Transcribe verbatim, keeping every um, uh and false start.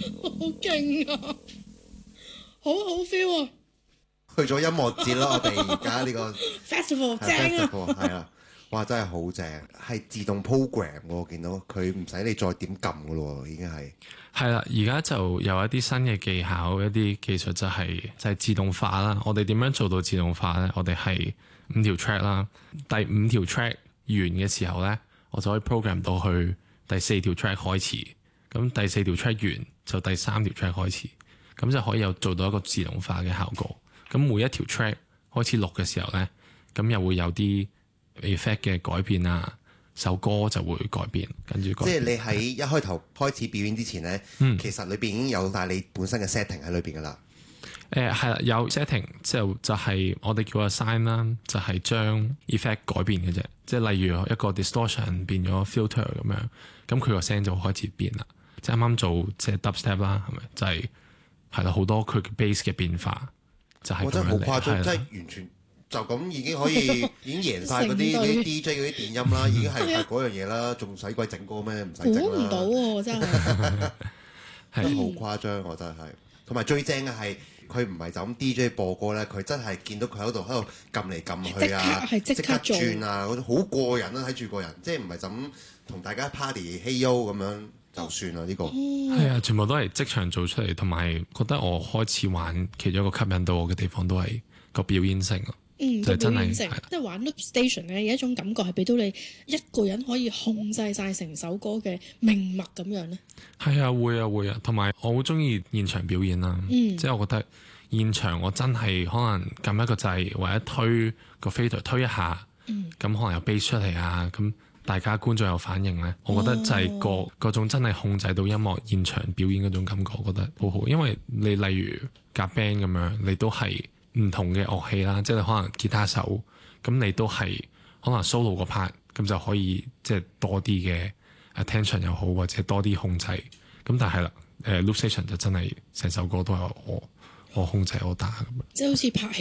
好勁啊，好好 feel 啊！ 去咗音樂節啦，我哋而家呢個 festival 正啊！ festival 係啦，哇真係好正，係自動 program 喎，我見到佢唔使你再點撳噶咯，已經係係啦。而家就有一啲新嘅技巧，一啲技術就係就係自動化啦。我哋點樣做到自動化呢？我哋係五條 track 啦，第五條 track 完嘅時候呢，我就可以 program 到去第四條 track 開始。咁第四條 track 完就第三條 track 開始，咁就可以有做到一個自動化嘅效果。咁每一條 track 開始錄嘅時候呢，咁又會有啲 effect 嘅改變啊，首歌就會改變，跟住改變。 即係你喺一開頭開始表演之前呢， 嗯、 其實裏邊已經有晒你本身嘅 setting 喺裏邊噶啦。 誒係啦，有 setting 之後就係我哋叫個 assign 啦，就係將 effect 改變嘅啫。即係例如一個 distortion 變咗 filter 咁樣，咁佢個聲就開始變啦。即係啱啱做即係 dubstep 啦，係咪？就係係啦，好多佢嘅 bass 嘅變化。就係、 我真係好誇張， 即係完全就咁已經可以已經贏晒嗰啲啲 D J 嗰啲電音啦，已經係係嗰樣嘢啦，仲使鬼整歌咩？唔使整啦。 估唔到喎，真係真係好誇張，我真係。同埋最正嘅係佢唔係就咁 D J 播歌咧，佢真係見到佢喺度喺度撳嚟撳去啊， 即刻轉啊，嗰種好過癮啊！睇住個人，即係唔係就咁同大家 party hey yo 咁樣就算啦呢、呢個。 係啊，全部都係即場做出嚟，同埋覺得我開始玩其中一個吸引到我嘅地方都係個表演性咯。 嗯， 就真係即係玩 loop station 咧，有一種感覺係俾到你一個人可以控制晒成首歌嘅命脈咁樣咧。 係啊，會啊會啊，同埋我好中意現場表演啦。嗯、即係我覺得現場我真係可能撳一個掣或者推個 fader 推一下，咁、嗯、可能有 bass 出嚟啊，咁大家觀眾有反應咧，我覺得就係個嗰、哦、種真係控制到音樂現場表演嗰種感覺，我覺得好好。因為你例如夾 band 咁樣，你都係唔同嘅樂器啦，即係可能吉他手，咁你都係可能 solo 個 part，咁就可以即係多啲嘅 attention 又好，或者多啲控制。咁但係啦，誒 loop station 就真係成首歌都係我我控制我打咁樣， 即係好似拍戲。